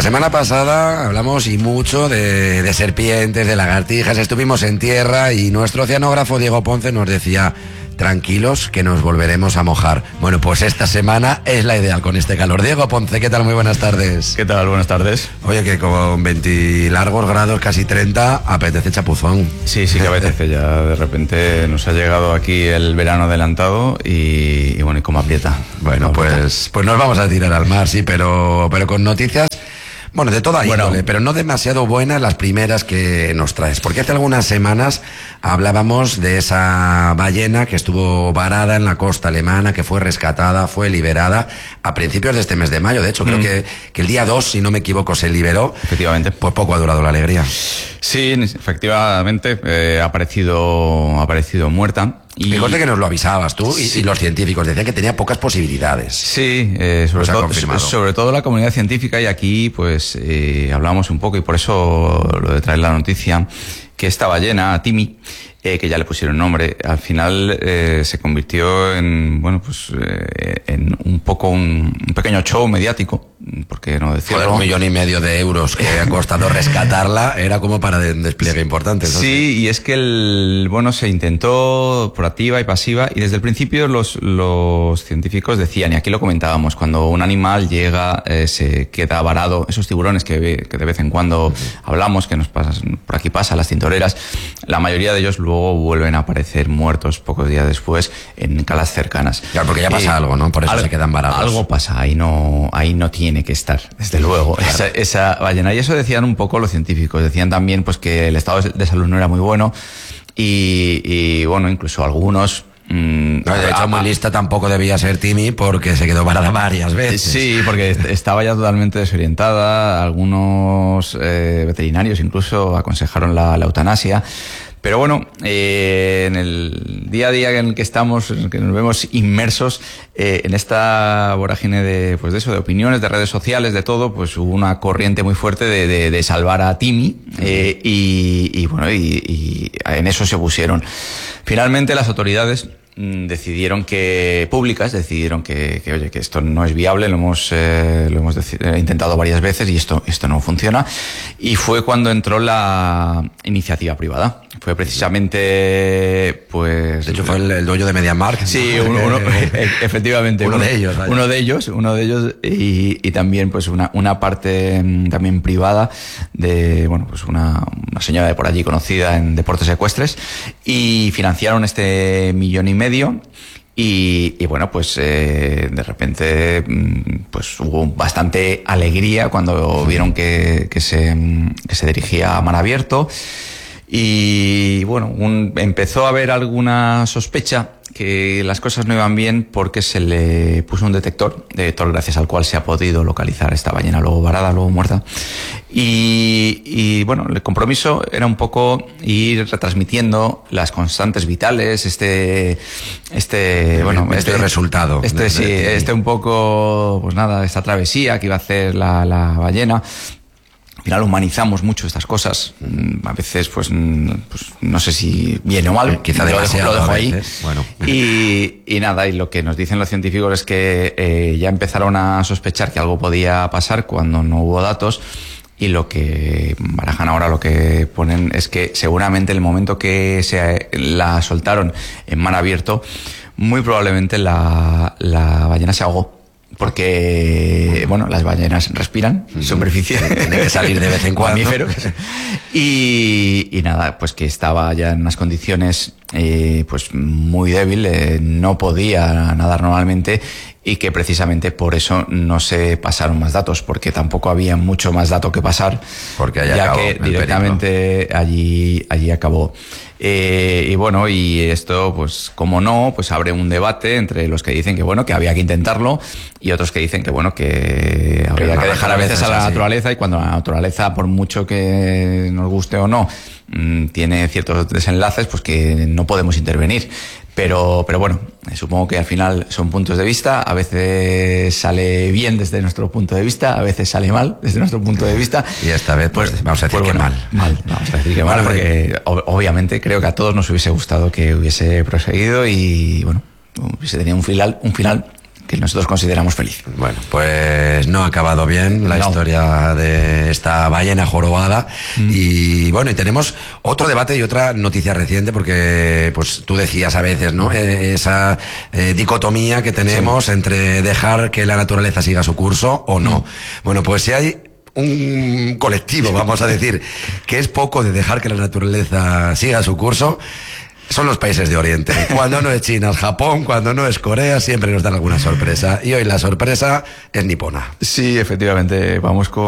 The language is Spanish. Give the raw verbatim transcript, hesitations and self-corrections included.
La semana pasada hablamos y mucho de, de serpientes, de lagartijas, estuvimos en tierra y nuestro oceanógrafo Diego Ponce nos decía: tranquilos, que nos volveremos a mojar. Bueno, pues esta semana es la ideal con este calor. Diego Ponce, ¿qué tal? Muy buenas tardes. ¿Qué tal? Buenas tardes. Oye, que con veinte largos grados, casi treinta, apetece chapuzón. Sí, sí que apetece. Ya de repente nos ha llegado aquí el verano adelantado y, y bueno, y como aprieta. Bueno, pues, pues nos vamos a tirar al mar, sí, pero, pero con noticias... Bueno, de toda índole, bueno, pero no demasiado buenas las primeras que nos traes. Porque hace algunas semanas hablábamos de esa ballena que estuvo varada en la costa alemana, que fue rescatada, fue liberada a principios de este mes de mayo. De hecho, creo mm. que, que el día dos, si no me equivoco, se liberó. Efectivamente. Pues poco ha durado la alegría. Sí, efectivamente, eh, ha aparecido, ha aparecido muerta. Y fíjate que nos lo avisabas tú y, sí. y los científicos decían que tenía pocas posibilidades. Sí, eh, sobre, todo, sobre todo la comunidad científica, y aquí pues eh, hablamos un poco, y por eso lo de traer la noticia, que esta ballena, Timmy, eh, que ya le pusieron nombre, al final eh, se convirtió en, bueno, pues eh, en un poco un, un pequeño show mediático, porque no decirlo. Joder, un millón y medio de euros que ha costado rescatarla, era como para de, un despliegue importante. Sí, sí, y es que el, bueno, se intentó por activa y pasiva, y desde el principio los, los científicos decían, y aquí lo comentábamos, cuando un animal llega, eh, se queda varado, esos tiburones que, que de vez en cuando uh-huh. hablamos, que nos pasan, por aquí pasa, las tintoreras, la mayoría de ellos luego vuelven a aparecer muertos pocos días después en calas cercanas. Claro, porque ya pasa eh, algo, ¿no? Por eso al, se quedan varados. Algo pasa, ahí no, ahí no tiene que estar, desde luego, claro. esa, esa ballena. Y eso decían un poco los científicos. Decían también pues que el estado de salud no era muy bueno y, y bueno, incluso algunos... No, de hecho, muy lista tampoco debía ser Timmy, porque se quedó varada varias veces. Sí, porque estaba ya totalmente desorientada. Algunos eh, veterinarios incluso aconsejaron la, la eutanasia. Pero bueno, eh, en el día a día en el que estamos, en el que nos vemos inmersos eh, en esta vorágine de, pues de eso, de opiniones, de redes sociales, de todo, pues hubo una corriente muy fuerte de, de, de salvar a Timmy eh, y, y bueno, y, y en eso se pusieron. Finalmente las autoridades decidieron que públicas decidieron que, que oye que esto no es viable, lo hemos eh, lo hemos deci- intentado varias veces y esto esto no funciona, y fue cuando entró la iniciativa privada. Fue precisamente, pues... De hecho fue el, el dueño de MediaMarkt. Sí, uno, uno, efectivamente. uno, uno de ellos. Vaya. Uno de ellos, uno de ellos, y, y también pues una, una parte también privada de, bueno, pues una, una señora de por allí conocida en deportes ecuestres, y financiaron este millón y medio. Y, y bueno, pues eh, de repente pues hubo bastante alegría cuando vieron que, que, se, que se dirigía a mar abierto. Y bueno, un, empezó a haber alguna sospecha que las cosas no iban bien, porque se le puso un detector, detector gracias al cual se ha podido localizar esta ballena luego varada, luego muerta. Y, y bueno, el compromiso era un poco ir retransmitiendo las constantes vitales, este, este, el, bueno, este, este resultado. Este, sí, este un poco, pues nada, esta travesía que iba a hacer la, la ballena. Al final humanizamos mucho estas cosas. A veces, pues, pues no sé si bien o mal. Quizá lo dejo, lo dejo ahí. Bueno. Y, y nada, y lo que nos dicen los científicos es que eh, ya empezaron a sospechar que algo podía pasar cuando no hubo datos. Y lo que barajan ahora, lo que ponen es que seguramente en el momento que se la soltaron en mar abierto, muy probablemente la, la ballena se ahogó. Porque, bueno, las ballenas respiran en superficie. Tiene que salir de vez en cuando. Mamíferos. Y, y nada, pues que estaba ya en unas condiciones eh, pues muy débil, eh, no podía nadar normalmente, y que precisamente por eso no se pasaron más datos, porque tampoco había mucho más dato que pasar, porque allá ya acabó que directamente allí, allí acabó. Eh, y bueno, y esto, pues como no, pues abre un debate entre los que dicen que bueno, que había que intentarlo, y otros que dicen que bueno, que habría que dejar a veces a la naturaleza, y cuando la naturaleza, por mucho que nos guste o no, mmm, tiene ciertos desenlaces, pues que no podemos intervenir. Pero, pero bueno, supongo que al final son puntos de vista. A veces sale bien desde nuestro punto de vista, a veces sale mal desde nuestro punto de vista. Y esta vez, pues, pues vamos a decir pues, que bueno, mal. Mal, vamos a decir que mal, porque obviamente creo que a todos nos hubiese gustado que hubiese proseguido y, bueno, hubiese tenido un final, un final que nosotros consideramos feliz. Bueno, pues no ha acabado bien la no. historia de esta ballena jorobada. Mm. Y bueno, y tenemos otro debate y otra noticia reciente, porque pues tú decías a veces, ¿no? Eh, esa eh, dicotomía que tenemos sí. entre dejar que la naturaleza siga su curso o no. Mm. Bueno, pues si hay un colectivo, vamos a decir, que es poco de dejar que la naturaleza siga su curso, son los países de Oriente. Cuando no es China, es Japón, cuando no es Corea, siempre nos dan alguna sorpresa. Y hoy la sorpresa es nipona. Sí, efectivamente, vamos con